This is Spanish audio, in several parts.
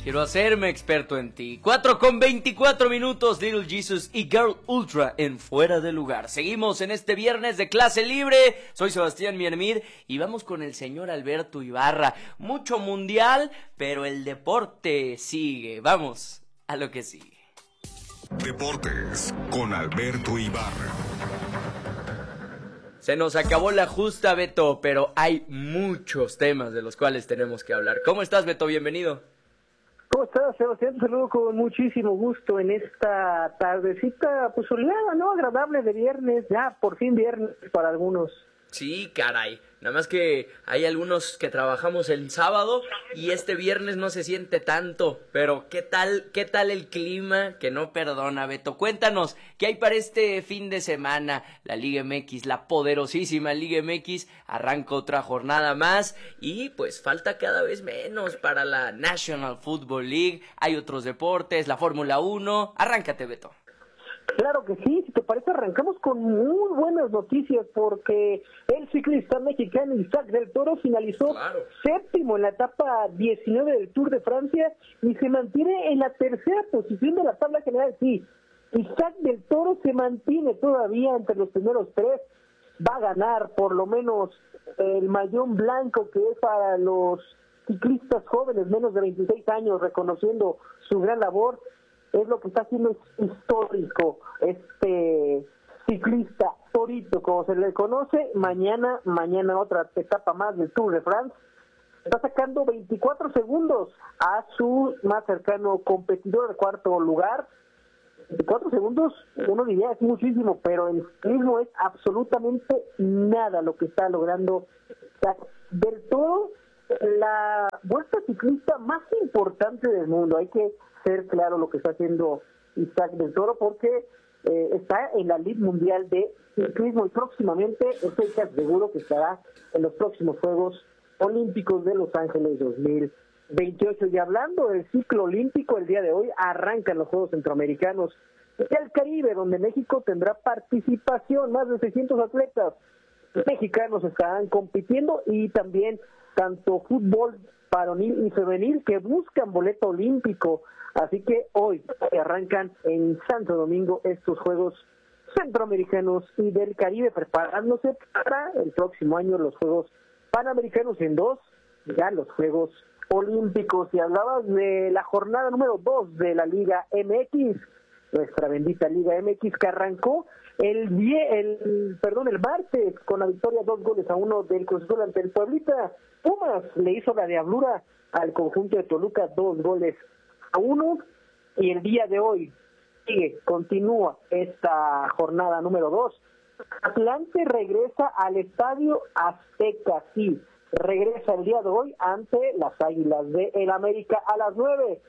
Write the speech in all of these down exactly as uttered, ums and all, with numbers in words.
Quiero hacerme experto en ti. cuatro con veinticuatro minutos, Little Jesus y Girl Ultra en Fuera de Lugar. Seguimos en este viernes de clase libre. Soy Sebastián Miermir y vamos con el señor Alberto Ibarra. Mucho mundial, pero el deporte sigue. Vamos a lo que sigue. Deportes con Alberto Ibarra. Se nos acabó la justa, Beto, pero hay muchos temas de los cuales tenemos que hablar. ¿Cómo estás, Beto? Bienvenido. ¿Cómo estás, Sebastián? Te saludo con muchísimo gusto en esta tardecita, pues soleada, ¿no? Agradable de viernes, ya por fin viernes para algunos. Sí, caray. Nada más que hay algunos que trabajamos el sábado y este viernes no se siente tanto. Pero ¿qué tal, qué tal el clima? Que no perdona, Beto. Cuéntanos, ¿qué hay para este fin de semana? La Liga M X, la poderosísima Liga M X, arranca otra jornada más y pues falta cada vez menos para la National Football League. Hay otros deportes, la Fórmula uno. Arráncate, Beto. Claro que sí, si te parece arrancamos con muy buenas noticias porque el ciclista mexicano Isaac del Toro finalizó Claro. séptimo en la etapa diecinueve del Tour de Francia y se mantiene en la tercera posición de la tabla general. Sí, Isaac del Toro se mantiene todavía entre los primeros tres, va a ganar por lo menos el mayón blanco que es para los ciclistas jóvenes menos de veintiséis años, reconociendo su gran labor. Es lo que está haciendo histórico este ciclista Torito, como se le conoce. Mañana, mañana otra etapa más del Tour de France. Está sacando veinticuatro segundos a su más cercano competidor de cuarto lugar. veinticuatro segundos, uno diría es muchísimo, pero en ciclismo es absolutamente nada lo que está logrando del todo. La vuelta ciclista más importante del mundo, hay que ser claro lo que está haciendo Isaac del Toro porque eh, está en la Liga Mundial de Ciclismo y próximamente estoy seguro que estará en los próximos Juegos Olímpicos de Los Ángeles dos mil veintiocho. Y hablando del ciclo olímpico, el día de hoy arrancan los Juegos Centroamericanos del Caribe, donde México tendrá participación, más de seiscientos atletas mexicanos estarán compitiendo y también tanto fútbol varonil y femenil que buscan boleto olímpico. Así que hoy arrancan en Santo Domingo estos Juegos Centroamericanos y del Caribe, preparándose para el próximo año los Juegos Panamericanos en dos, ya los Juegos Olímpicos. Y hablabas de la jornada número dos de la Liga M X, nuestra bendita Liga M X que arrancó el el perdón el martes con la victoria dos goles a uno del Cruz Azul ante el Pueblita. Pumas le hizo la diablura al conjunto de Toluca, dos goles a uno, y el día de hoy sigue, continúa esta jornada número dos. Atlante regresa al Estadio Azteca, sí, regresa el día de hoy ante las Águilas de el América a las nueve.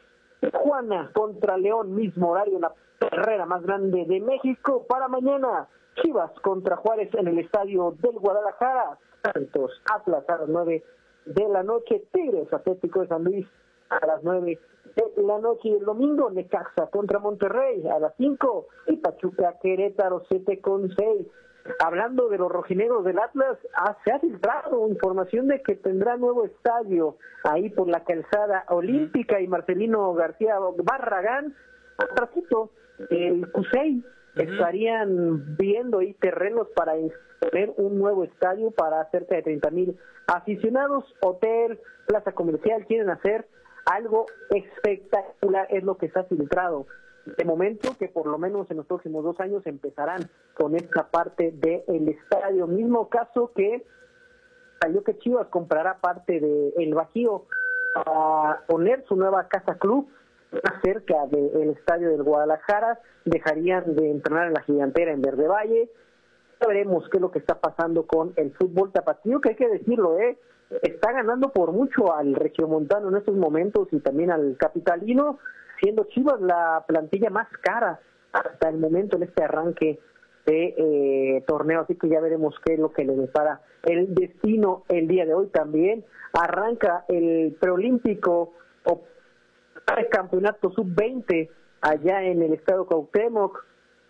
Tijuana contra León, mismo horario en la carrera más grande de México. Para mañana, Chivas contra Juárez en el estadio del Guadalajara. Santos, Atlas a las nueve de la noche. Tigres, Atlético de San Luis a las nueve de la noche. Y el domingo, Necaxa contra Monterrey a las cinco. Y Pachuca, Querétaro, siete con seis. Hablando de los rojinegros del Atlas, ah, se ha filtrado información de que tendrá nuevo estadio ahí por la calzada olímpica y Marcelino García Barragán, atrásito, el Cusey, uh-huh. estarían viendo ahí terrenos para poner un nuevo estadio para cerca de treinta mil aficionados, hotel, plaza comercial, quieren hacer algo espectacular, es lo que está filtrado. De momento que por lo menos en los próximos dos años empezarán con esta parte del estadio. Mismo caso que salió que Chivas comprará parte del Bajío para poner su nueva casa club más cerca del estadio del Guadalajara. Dejarían de entrenar en la Gigantera en Verde Valle. Ya veremos qué es lo que está pasando con el fútbol tapatío, que hay que decirlo, eh está ganando por mucho al regiomontano en estos momentos y también al capitalino, siendo Chivas la plantilla más cara hasta el momento en este arranque de eh, torneo, así que ya veremos qué es lo que le depara el destino el día de hoy. También arranca el preolímpico o el campeonato sub veinte allá en el estado Cuauhtémoc,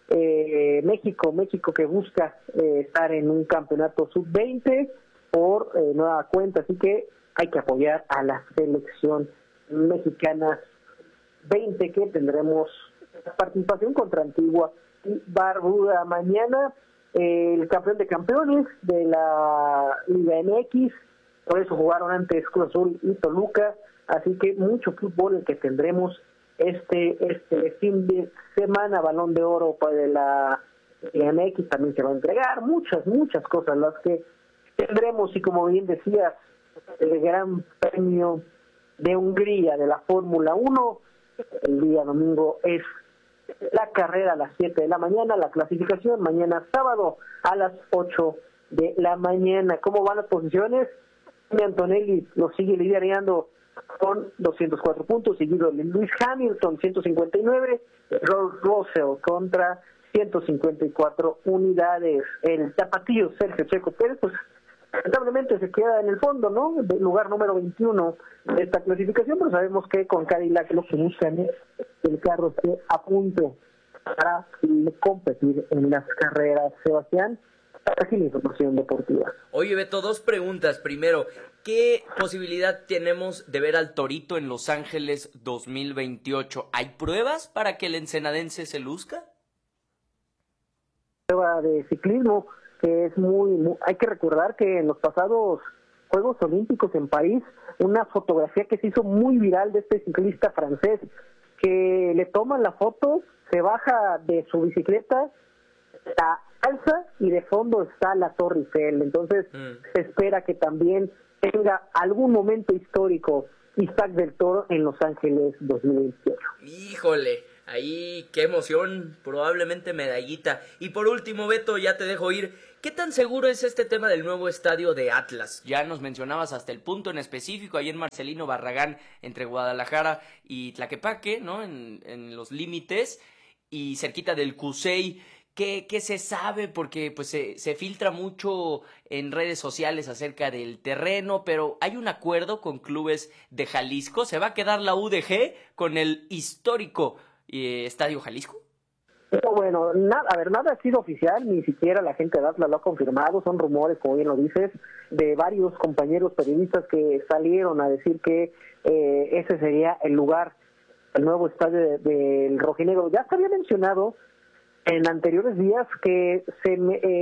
eh, México, México que busca eh, estar en un campeonato sub veinte por eh, nueva cuenta, así que hay que apoyar a la selección Mexicana veinte, que tendremos participación contra Antigua y Barbuda. Mañana eh, el campeón de campeones de la Liga M X, por eso jugaron antes Cruz Azul y Toluca, así que mucho fútbol el que tendremos este este fin de semana. Balón de Oro para la Liga M X también se va a entregar, muchas, muchas cosas las que tendremos, y como bien decías, el Gran Premio de Hungría de la Fórmula uno, el día domingo es la carrera a las siete de la mañana, la clasificación mañana sábado a las ocho de la mañana. ¿Cómo van las posiciones? Antonelli lo sigue liderando con doscientos cuatro puntos, seguido de Lewis Hamilton, ciento cincuenta y nueve, George Russell contra ciento cincuenta y cuatro unidades. El tapatío Sergio Checo Pérez, pues lamentablemente se queda en el fondo, ¿no? Del lugar número veintiuno de esta clasificación, pero sabemos que con Cadillac lo que buscan es que el carro esté a punto para competir en las carreras. Sebastián, aquí la información deportiva. Oye, Beto, dos preguntas. Primero, ¿qué posibilidad tenemos de ver al Torito en Los Ángeles dos mil veintiocho? ¿Hay pruebas para que el ensenadense se luzca? Prueba de ciclismo que es muy, muy, hay que recordar que en los pasados Juegos Olímpicos en París, una fotografía que se hizo muy viral de este ciclista francés, que le toman la foto, se baja de su bicicleta, la alza y de fondo está la Torre Eiffel. Entonces mm. se espera que también tenga algún momento histórico Isaac del Toro en Los Ángeles dos mil veintiocho. Híjole, ahí qué emoción, probablemente medallita. Y por último, Beto, ya te dejo ir. ¿Qué tan seguro es este tema del nuevo estadio de Atlas? Ya nos mencionabas hasta el punto en específico, ahí en Marcelino Barragán, entre Guadalajara y Tlaquepaque, ¿no? En, en los límites, y cerquita del Cusey. ¿Qué, qué se sabe? Porque pues se, se filtra mucho en redes sociales acerca del terreno, pero hay un acuerdo con clubes de Jalisco. ¿Se va a quedar la U D G con el histórico eh, Estadio Jalisco? Pero bueno, nada, a ver, nada ha sido oficial, ni siquiera la gente de Atlas lo ha confirmado, son rumores, como bien lo dices, de varios compañeros periodistas que salieron a decir que eh, ese sería el lugar, el nuevo estadio del de, de rojinegro. Ya se había mencionado en anteriores días que se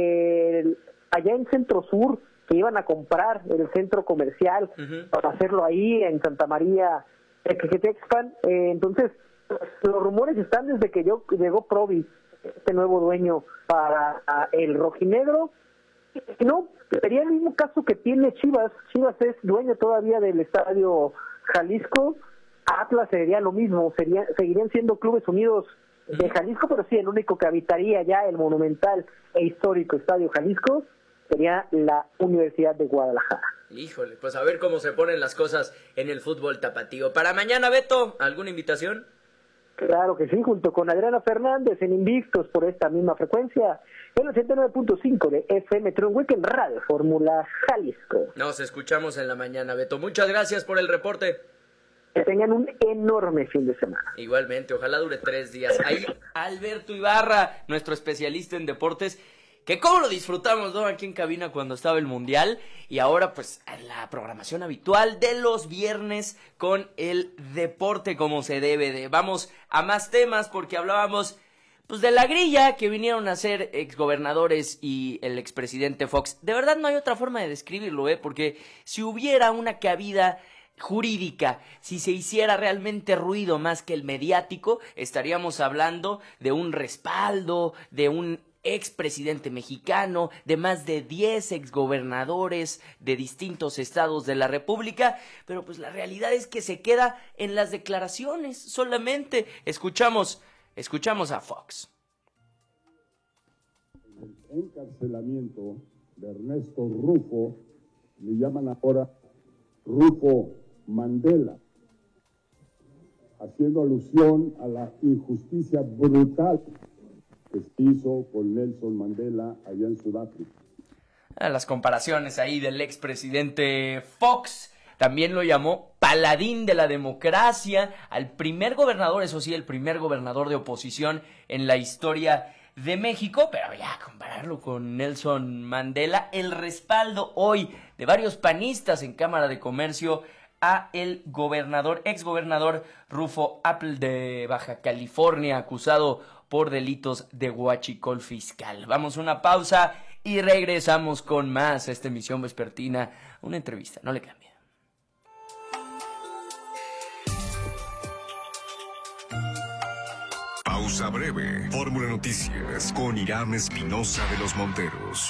eh, allá en Centro Sur, que iban a comprar el centro comercial uh-huh. para hacerlo ahí en Santa María, Texpan, eh, entonces los rumores están desde que yo, llegó Provi, este nuevo dueño para a, el rojinegro. No, sería el mismo caso que tiene Chivas. Chivas es dueño todavía del Estadio Jalisco. Atlas sería lo mismo, sería, seguirían siendo clubes unidos de Jalisco, pero sí, el único que habitaría ya el monumental e histórico Estadio Jalisco sería la Universidad de Guadalajara. Híjole, pues a ver cómo se ponen las cosas en el fútbol tapatío. Para mañana, Beto, ¿alguna invitación? Claro que sí, junto con Adriana Fernández en Invictos por esta misma frecuencia, el ochenta y nueve punto cinco de F M Tron Weekend Radio Fórmula Jalisco. Nos escuchamos en la mañana, Beto. Muchas gracias por el reporte. Que tengan un enorme fin de semana. Igualmente, ojalá dure tres días. Ahí Alberto Ibarra, nuestro especialista en deportes, que cómo lo disfrutamos, ¿no? Aquí en cabina cuando estaba el Mundial. Y ahora, pues, la programación habitual de los viernes con el deporte como se debe de. Vamos a más temas porque hablábamos, pues, de la grilla que vinieron a ser exgobernadores y el expresidente Fox. De verdad no hay otra forma de describirlo, ¿eh? Porque si hubiera una cabida jurídica, si se hiciera realmente ruido más que el mediático, estaríamos hablando de un respaldo, de un expresidente mexicano, de más de diez exgobernadores de distintos estados de la República, pero pues la realidad es que se queda en las declaraciones solamente. Escuchamos, escuchamos a Fox. El encarcelamiento de Ernesto Rufo, le llaman ahora Rufo Mandela, haciendo alusión a la injusticia brutal que se hizo con Nelson Mandela allá en Sudáfrica. A las comparaciones ahí del expresidente Fox, también lo llamó paladín de la democracia, al primer gobernador, eso sí, el primer gobernador de oposición en la historia de México, pero ya compararlo con Nelson Mandela, el respaldo hoy de varios panistas en Cámara de Comercio a el gobernador, exgobernador Rufo Apple de Baja California, acusado por delitos de huachicol fiscal. Vamos a una pausa y regresamos con más a esta emisión vespertina, una entrevista, no le cambie. Pausa breve. Fórmula Noticias con Irán Espinosa de los Monteros.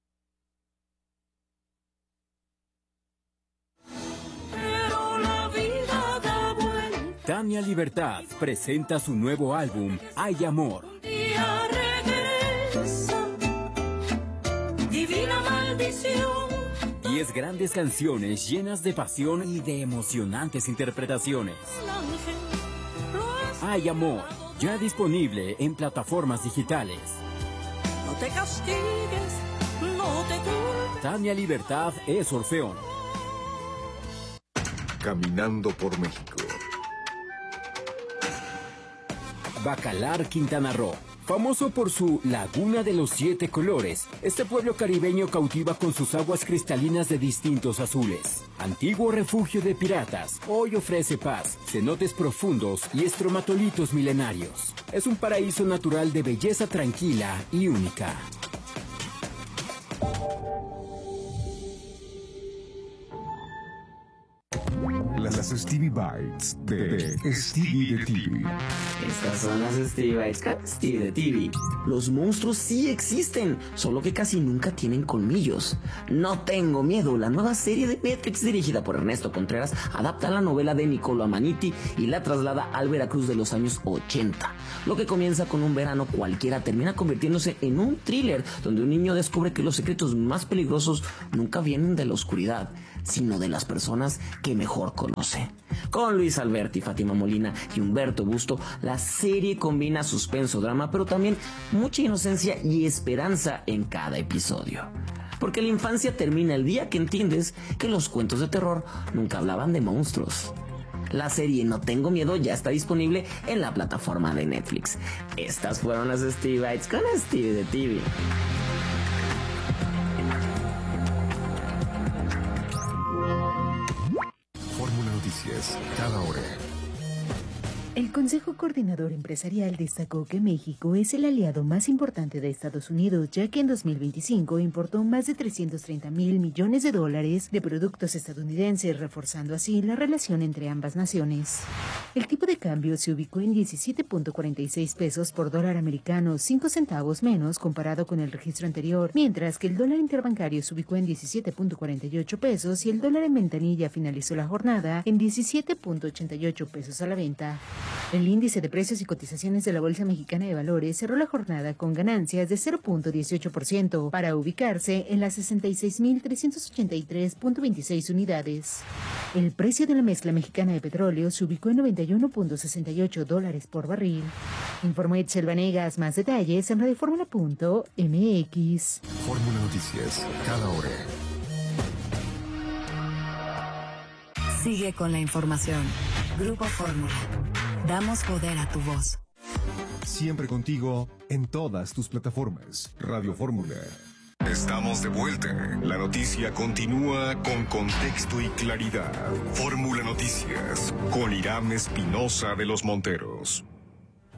Tania Libertad presenta su nuevo álbum, Hay Amor. Divina maldición. Diez grandes canciones llenas de pasión y de emocionantes interpretaciones. Hay Amor, ya disponible en plataformas digitales. No te castigues, no te culpes. Tania Libertad es Orfeón. Caminando por México. Bacalar, Quintana Roo. Famoso por su Laguna de los Siete Colores, este pueblo caribeño cautiva con sus aguas cristalinas de distintos azules. Antiguo refugio de piratas, hoy ofrece paz, cenotes profundos y estromatolitos milenarios. Es un paraíso natural de belleza tranquila y única. Las Stevie Bites de, de Stevie de T V. Estas son las Stevie Bites con Stevie de T V. Los monstruos sí existen, solo que casi nunca tienen colmillos. No tengo miedo, la nueva serie de Netflix dirigida por Ernesto Contreras adapta la novela de Niccolo Amaniti y la traslada al Veracruz de los años ochenta. Lo que comienza con un verano cualquiera termina convirtiéndose en un thriller donde un niño descubre que los secretos más peligrosos nunca vienen de la oscuridad, sino de las personas que mejor conoce. Con Luis Alberti, Fátima Molina y Humberto Busto, la serie combina suspenso, drama, pero también mucha inocencia y esperanza en cada episodio. Porque la infancia termina el día que entiendes que los cuentos de terror nunca hablaban de monstruos. La serie No Tengo Miedo ya está disponible en la plataforma de Netflix. Estas fueron las Stevie Bites con Stevie de T V. Fórmula Noticias, cada hora. El Consejo Coordinador Empresarial destacó que México es el aliado más importante de Estados Unidos, ya que en dos mil veinticinco importó más de trescientos treinta mil millones de dólares de productos estadounidenses, reforzando así la relación entre ambas naciones. El tipo de cambio se ubicó en diecisiete punto cuarenta y seis pesos por dólar americano, cinco centavos menos comparado con el registro anterior, mientras que el dólar interbancario se ubicó en diecisiete punto cuarenta y ocho pesos y el dólar en ventanilla finalizó la jornada en diecisiete punto ochenta y ocho pesos a la venta. El índice de precios y cotizaciones de la Bolsa Mexicana de Valores cerró la jornada con ganancias de cero punto dieciocho por ciento para ubicarse en las sesenta y seis mil trescientos ochenta y tres punto veintiséis unidades. El precio de la mezcla mexicana de petróleo se ubicó en noventa y uno punto sesenta y ocho dólares por barril. Informó Etzel Vanegas. Más detalles en radioformula punto m x. Fórmula Noticias, cada hora. Sigue con la información. Grupo Fórmula. Damos poder a tu voz. Siempre contigo en todas tus plataformas. Radio Fórmula. Estamos de vuelta. La noticia continúa con contexto y claridad. Fórmula Noticias con Irán Espinosa de los Monteros.